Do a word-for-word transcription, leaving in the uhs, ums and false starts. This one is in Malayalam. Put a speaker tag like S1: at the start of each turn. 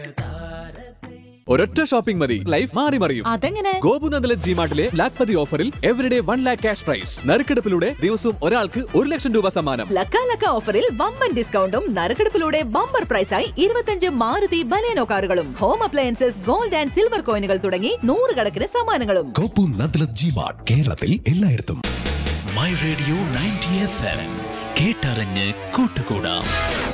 S1: ഒരൊറ്റ ഷോപ്പിംഗ് മതി, ലൈഫ് മാറി മറിയും.
S2: അതെങ്ങനെ?
S1: ഗോപുനന്ദല ജി മാർട്ടിലെ ലാഖ്പതി ഓഫറിൽ everyday one lakh cash prize. നറുക്കെടുപ്പിലൂടെ ദിവസവും ഒരാൾക്ക് ഒരു ലക്ഷം രൂപ സമ്മാനം.
S2: ലക്ക ലക്ക ഓഫറിൽ വമ്പൻ ഡിസ്കൗണ്ടും നറുക്കെടുപ്പിലൂടെ ബമ്പർ പ്രൈസായി ഇരുപത്തഞ്ച് മാരുതി ബലേനോ കാറുകളും home appliances, gold and silver കോയിനുകൾ തുടങ്ങി നൂറുകണക്കിന് സമ്മാനങ്ങളും.
S3: ഗോപുനന്ദല ജി മാർട്ട്, കേരളത്തിൽ എല്ലായിടത്തും.
S4: My radio ninety F M കേട്ടറിഞ്ഞ് കൂട്ടുകൂടാം.